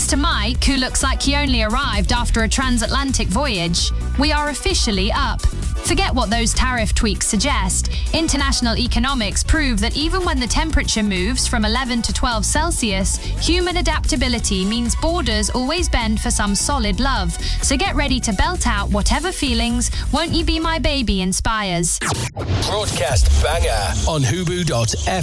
to Mike, who looks like he only arrived after a transatlantic voyage, we are officially up. Forget what those tariff tweaks suggest. International economics prove that even when the temperature moves from 11 to 12 Celsius, human adaptability means borders always bend for some solid love. So get ready to belt out whatever feelings "Won't You Be My Baby" inspires. Broadcast banger on Hubu.fm.